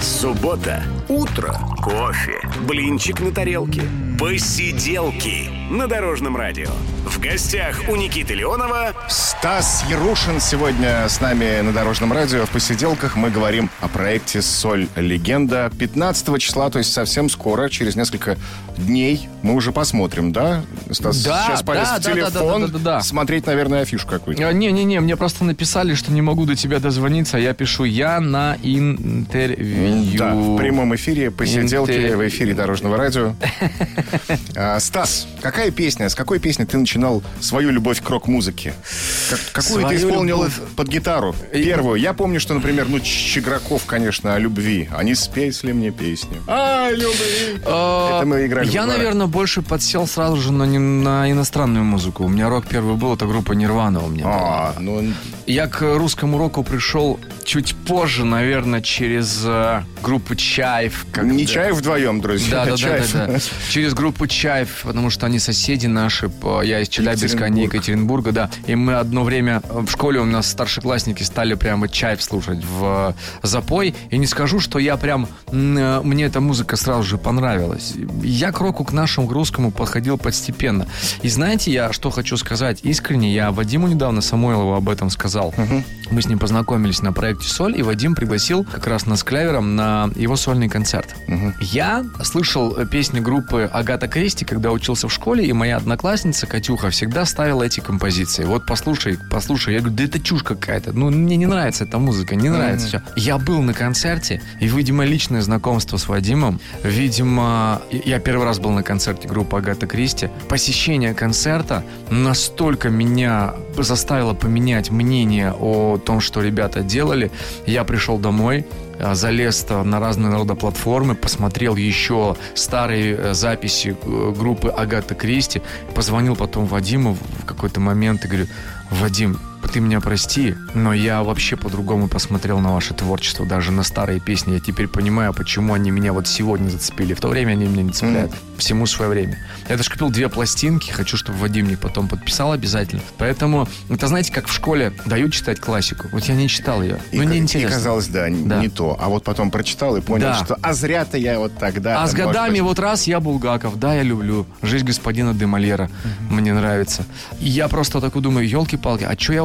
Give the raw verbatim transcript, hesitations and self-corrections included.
Суббота. Утро. Кофе. Блинчик на тарелке. Посиделки на Дорожном радио. В гостях у Никиты Леонова Стас Ярушин сегодня с нами на Дорожном радио. В посиделках мы говорим о проекте «Соль. Легенда». пятнадцатого числа, то есть совсем скоро, через несколько дней, мы уже посмотрим, да? Стас, Да, сейчас полез да, в да, телефон да, да, да, да, да. смотреть, наверное, афишу какую-то. Не-не-не, мне просто написали, что не могу до тебя дозвониться. Я пишу «я на интервью». Да, в прямом эфире посиделки, Интер- в эфире Дорожного радио. А, Стас, какая песня, с какой песни ты начинал свою любовь к рок-музыке? Как- какую ты Свою исполнил любовь. под гитару? Первую. Я помню, что, например, ну, Чиграков, конечно, о любви. Они спели мне песню. А, любви. Это мы играли. Я, во дворе. наверное, больше подсел сразу же на, не- на иностранную музыку. У меня рок первый был, это группа Нирвана у меня была. А, ну, Я к русскому року пришел чуть позже, наверное, через э, группу Чайф. когда- не Чаев вдвоем, друзья. Да, да, да, Чаев. да, да. Через группу Чайф, потому что они соседи наши. по- Я из Челябинска, они из Екатеринбурга, да. И мы одно время в школе у нас старшеклассники стали прямо Чайф слушать в э, запой. И не скажу, что я прям... м, э, Мне эта музыка сразу же понравилась. Я к року, к нашему, к русскому подходил постепенно. И знаете, я что хочу сказать? Искренне, я Вадиму недавно Самойлову об этом сказал. Мы с ним познакомились на проекте «Соль», и Вадим пригласил как раз нас с Клевером на его сольный концерт. Я слышал песни группы Агата Кристи, когда учился в школе, и моя одноклассница Катюха всегда ставила эти композиции. Вот послушай, послушай. Я говорю, да это чушь какая-то. Ну, мне не нравится эта музыка, не нравится все. Я был на концерте, и, видимо, личное знакомство с Вадимом, видимо, я первый раз был на концерте группы Агата Кристи. Посещение концерта настолько меня заставило поменять мнение о том, что ребята делали. Я пришел домой, а, залез на разные народоплатформы, посмотрел еще старые э, записи э, группы Агата Кристи, позвонил потом Вадиму в какой-то момент и говорю: Вадим, ты меня прости, но я вообще по-другому посмотрел на ваше творчество, даже на старые песни. Я теперь понимаю, почему они меня вот сегодня зацепили. В то время они меня не цепляют. Всему свое время. Я даже купил две пластинки, хочу, чтобы Вадим мне потом подписал обязательно. Поэтому, это знаете, как в школе дают читать классику. Вот я не читал ее. И, Ну, и неинтересно. казалось, да, н- Да. не то. А вот потом прочитал и понял, Да. что а зря-то я вот тогда... А с там, может годами быть, вот раз я Булгаков, да, я люблю. Жизнь господина де Мольера мне нравится. И я просто такой думаю, елки-палки, а что я